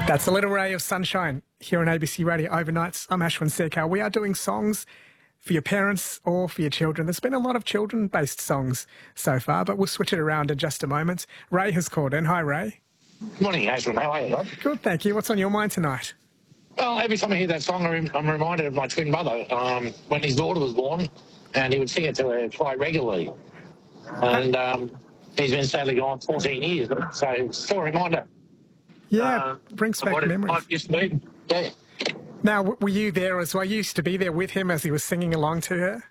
That's a little ray of sunshine here on ABC Radio Overnights. I'm Ashwin Sekar. We are doing songs for your parents or for your children. There's been a lot of children-based songs so far, but we'll switch it around in just a moment. Ray has called in. Hi, Ray. Good morning, Ashwin. How are you, bud? Good, thank you. What's on your mind tonight? Well, every time I hear that song, I'm reminded of my twin brother when his daughter was born, and he would sing it to her quite regularly. And he's been sadly gone 14 years, so it's still a reminder. Yeah, brings back what memories. It used to be. Yeah. Now, were you there as well? You used to be there with him as he was singing along to her?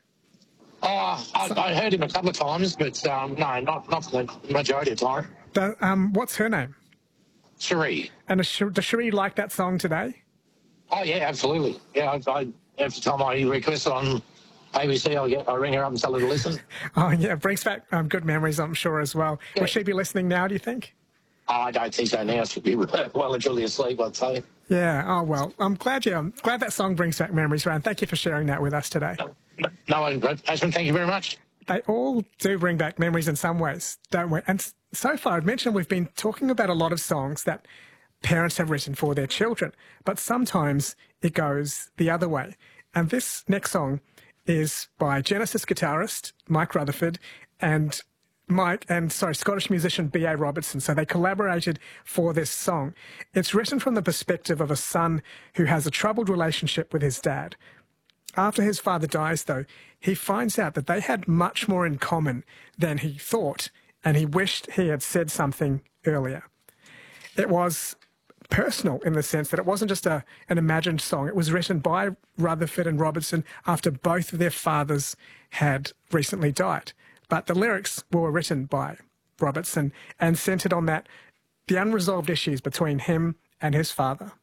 I heard him a couple of times, but no, not for the majority of the time. What's her name? Cherie. And does Cherie like that song today? Oh, yeah, absolutely. Yeah, every time I request it on ABC, I ring her up and tell her to listen. Oh, yeah, brings back good memories, I'm sure, as well. Yeah. Will she be listening now, do you think? I don't think so now. She'll be well and truly asleep, I'd say. Yeah, oh, well, I'm glad that song brings back memories, Ray, and thank you for sharing that with us today. No, Ashwin, thank you very much. They all do bring back memories in some ways, don't we? And so far, I've mentioned we've been talking about a lot of songs that parents have written for their children, but sometimes it goes the other way. And this next song is by Genesis guitarist Mike Rutherford and Scottish musician B.A. Robertson. So they collaborated for this song. It's written from the perspective of a son who has a troubled relationship with his dad. After his father dies, though, he finds out that they had much more in common than he thought, and he wished he had said something earlier. It was personal in the sense that it wasn't just an imagined song. It was written by Rutherford and Robertson after both of their fathers had recently died. But the lyrics were written by Robertson and centred on the unresolved issues between him and his father.